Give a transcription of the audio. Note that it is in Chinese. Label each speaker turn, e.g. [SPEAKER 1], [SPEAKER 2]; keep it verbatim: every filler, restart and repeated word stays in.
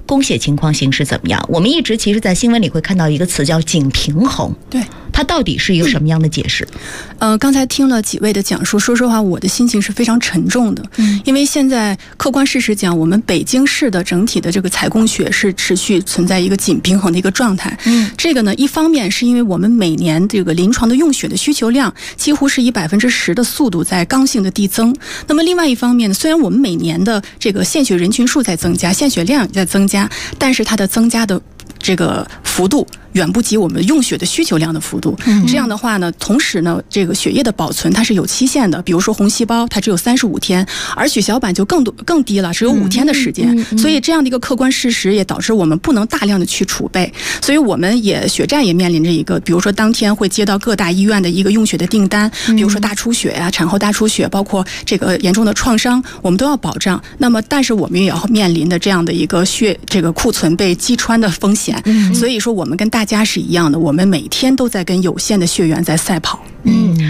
[SPEAKER 1] 供血情况形势怎么样？我们一直其实在新闻里会看到一个词叫紧平衡，
[SPEAKER 2] 对，
[SPEAKER 1] 它到底是一个什么样的解释？
[SPEAKER 2] 呃，刚才听了几位的讲述，说实话，我的心情是非常沉重的。嗯，因为现在客观事实讲，我们北京市的整体的这个采供血是持续存在一个紧平衡的一个状态。嗯，这个呢，一方面是因为我们每年这个临床的用血的需求量几乎是以百分之十的速度在刚性的递增。那么另外一方面呢，虽然我们每年的这个献血人群数在增加，献血量也在增加，但是它的增加的这个幅度远不及我们用血的需求量的幅度。嗯、这样的话呢，同时呢，这个血液的保存它是有期限的，比如说红细胞它只有三十五天，而血小板就更多更低了，只有五天的时间。嗯嗯嗯、所以这样的一个客观事实也导致我们不能大量的去储备，所以我们也血站也面临着一个，比如说当天会接到各大医院的一个用血的订单，比如说大出血啊、产后大出血，包括这个严重的创伤，我们都要保障。那么，但是我们也要面临的这样的一个血这个库存被击穿的风险。嗯、所以说，我们跟大家是一样的，我们每天都在跟有限的血源在赛跑。嗯。